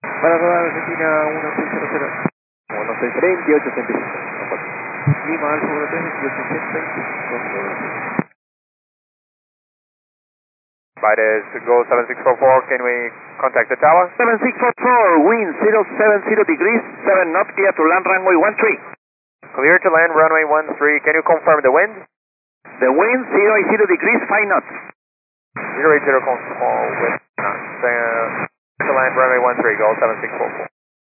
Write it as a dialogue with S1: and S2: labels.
S1: Para rodar Argentina 1600. 1628 Lima Alfa 13 2885.
S2: Biden go 7644, can we contact the tower?
S1: 7644, wind 070 degrees, 7 knots, clear to land runway 13.
S2: Clear to land runway 13, can you confirm the wind?
S1: The wind 080 degrees, 5 knots.
S2: 080 confirm wind, to land runway 13, go 7644.